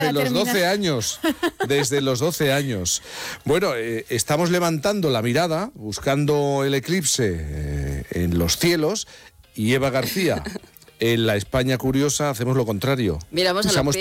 Desde los 12 años, desde los 12 años. Bueno, estamos levantando la mirada, buscando el eclipse en los cielos, y Eva García, en la España curiosa, hacemos lo contrario. Pisamos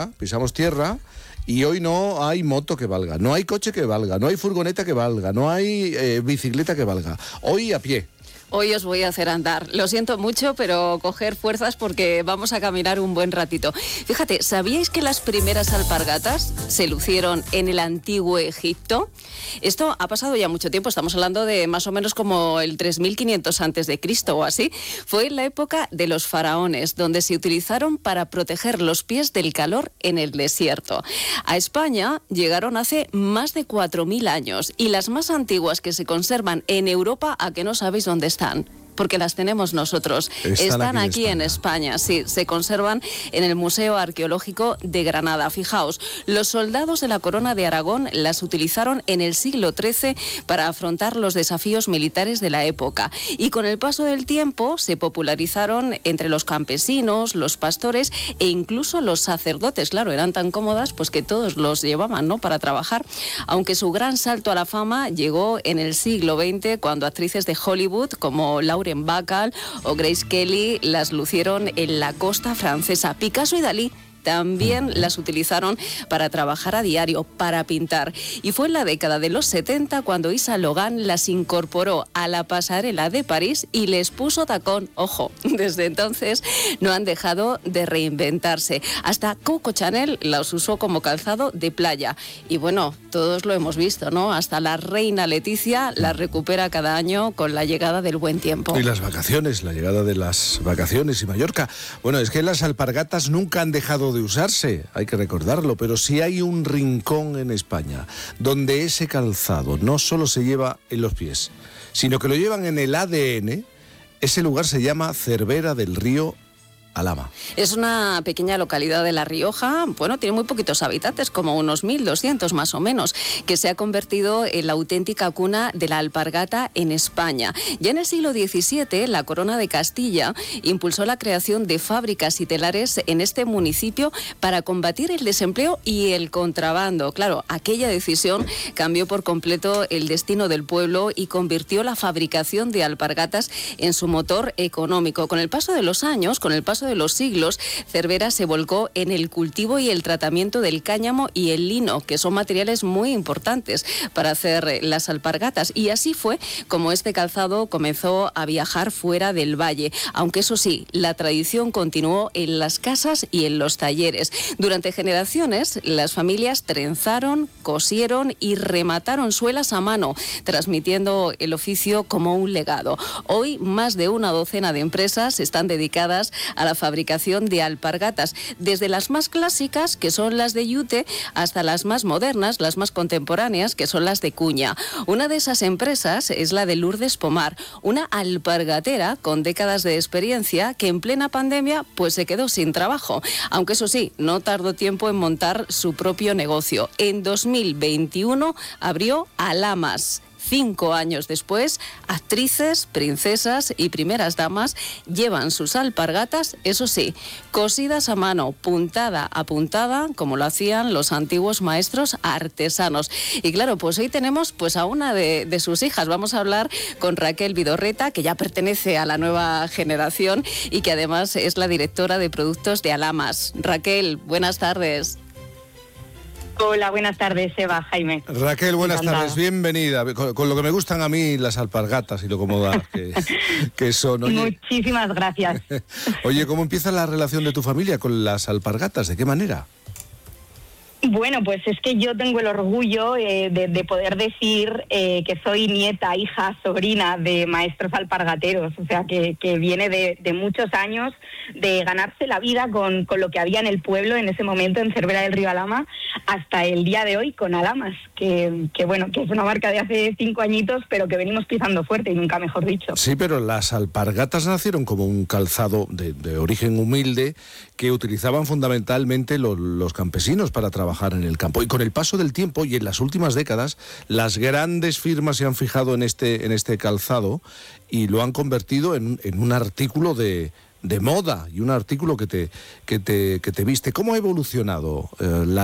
tierra, y hoy no hay moto que valga, no hay coche que valga, no hay furgoneta que valga, no hay bicicleta que valga. Hoy a pie. Hoy os voy a hacer andar. Lo siento mucho, pero coger fuerzas porque vamos a caminar un buen ratito. Fíjate, ¿sabíais que las primeras alpargatas se lucieron en el antiguo Egipto? Esto ha pasado ya mucho tiempo, estamos hablando de más o menos como el 3500 a.C. o así. Fue en la época de los faraones, donde se utilizaron para proteger los pies del calor en el desierto. A España llegaron hace más de 4000 años y las más antiguas que se conservan en Europa, ¿a que no sabéis dónde están? Porque las tenemos nosotros. Están aquí en España, sí, se conservan en el Museo Arqueológico de Granada. Fijaos, los soldados de la Corona de Aragón las utilizaron en el siglo XIII para afrontar los desafíos militares de la época. Y con el paso del tiempo se popularizaron entre los campesinos, los pastores e incluso los sacerdotes. Claro, eran tan cómodas pues que todos los llevaban, ¿no?, para trabajar. Aunque su gran salto a la fama llegó en el siglo XX, cuando actrices de Hollywood como Lauren Bacall o Grace Kelly las lucieron en la costa francesa. Picasso y Dalí también las utilizaron para trabajar a diario, para pintar. Y fue en la década de los 70 cuando Yves Logan las incorporó a la pasarela de París y les puso tacón. Ojo, desde entonces no han dejado de reinventarse. Hasta Coco Chanel las usó como calzado de playa. Y bueno, todos lo hemos visto, ¿no? Hasta la reina Leticia las recupera cada año con la llegada del buen tiempo. Y las vacaciones, la llegada de las vacaciones y Mallorca. Bueno, es que las alpargatas nunca han dejado de usarse, hay que recordarlo, pero si hay un rincón en España donde ese calzado no solo se lleva en los pies, sino que lo llevan en el ADN, ese lugar se llama Cervera del Río Alhama. Es una pequeña localidad de La Rioja, bueno, tiene muy poquitos habitantes, como unos 1200 más o menos, que se ha convertido en la auténtica cuna de la alpargata en España. Ya en el siglo XVII, la Corona de Castilla impulsó la creación de fábricas y telares en este municipio para combatir el desempleo y el contrabando. Claro, aquella decisión cambió por completo el destino del pueblo y convirtió la fabricación de alpargatas en su motor económico. Con el paso de los años, con el paso de los siglos, Cervera se volcó en el cultivo y el tratamiento del cáñamo y el lino, que son materiales muy importantes para hacer las alpargatas. Y así fue como este calzado comenzó a viajar fuera del valle. Aunque eso sí, la tradición continuó en las casas y en los talleres. Durante generaciones, las familias trenzaron, cosieron y remataron suelas a mano, transmitiendo el oficio como un legado. Hoy, más de una docena de empresas están dedicadas a la fabricación de alpargatas, desde las más clásicas, que son las de yute, hasta las más modernas, las más contemporáneas, que son las de cuña. Una de esas empresas es la de Lourdes Pomar, una alpargatera con décadas de experiencia que en plena pandemia pues se quedó sin trabajo, aunque eso sí, no tardó tiempo en montar su propio negocio. En 2021 abrió Alhamas. 5 años después, actrices, princesas y primeras damas llevan sus alpargatas, eso sí, cosidas a mano, puntada a puntada, como lo hacían los antiguos maestros artesanos. Y claro, pues hoy tenemos pues a una de sus hijas. Vamos a hablar con Raquel Vidorreta, que ya pertenece a la nueva generación y que además es la directora de productos de Alhamas. Raquel, buenas tardes. Hola, buenas tardes, Eva, Jaime. Raquel, buenas tardes, bienvenida. Con lo que me gustan a mí las alpargatas y lo cómodas que son. Oye, muchísimas gracias. Oye, ¿cómo empieza la relación de tu familia con las alpargatas? ¿De qué manera? Bueno, pues es que yo tengo el orgullo de poder decir que soy nieta, hija, sobrina de maestros alpargateros, o sea, que viene de muchos años de ganarse la vida con lo que había en el pueblo en ese momento, en Cervera del Río Alhama, hasta el día de hoy con Alhamas, que bueno, que es una marca de hace 5 añitos, pero que venimos pisando fuerte y nunca mejor dicho. Sí, pero las alpargatas nacieron como un calzado de origen humilde que utilizaban fundamentalmente los campesinos para trabajar en el campo. Y con el paso del tiempo y en las últimas décadas, las grandes firmas se han fijado en este calzado y lo han convertido en un artículo de de moda y un artículo que te viste. ¿Cómo ha evolucionado la